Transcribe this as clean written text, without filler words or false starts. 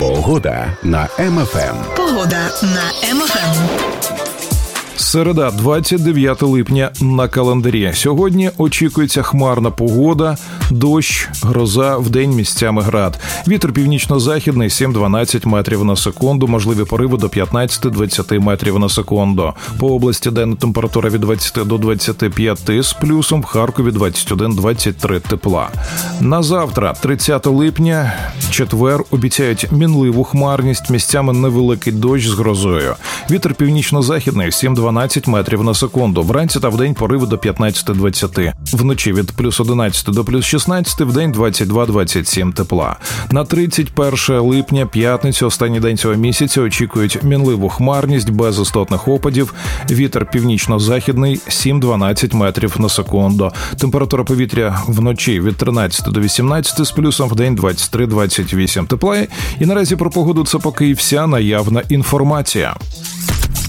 Погода на МФМ. Погода на МФМ. Середа, 29 липня на календарі. Сьогодні очікується хмарна погода, дощ, гроза, вдень місцями град. Вітер північно-західний 7-12 метрів на секунду, можливі пориви до 15-20 метрів на секунду. По області денна температура від 20 до 25 з плюсом, в Харкові 21-23 тепла. На завтра, 30 липня, четвер, обіцяють мінливу хмарність, місцями невеликий дощ з грозою. Вітер північно-західний 7-12 метрів на секунду. Вранці та вдень пориви до 15-20. Вночі від плюс 11 до плюс 16, вдень 22-27 тепла. На 31 липня, п'ятницю, останній день цього місяця, очікують мінливу хмарність без істотних опадів. Вітер північно-західний 7-12 метрів на секунду. Температура повітря вночі від 13 до 18 з плюсом, вдень 23-28 тепла. І наразі про погоду це поки і вся наявна інформація.